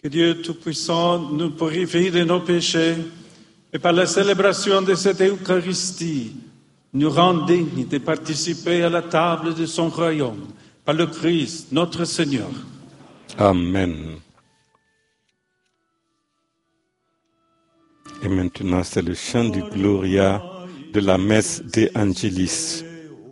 Que Dieu Tout-Puissant nous purifie de nos péchés et par la célébration de cette Eucharistie, nous rend dignes de participer à la table de son royaume par le Christ, notre Seigneur. Amen. Et maintenant, c'est le chant du Gloria de la messe de Angelis.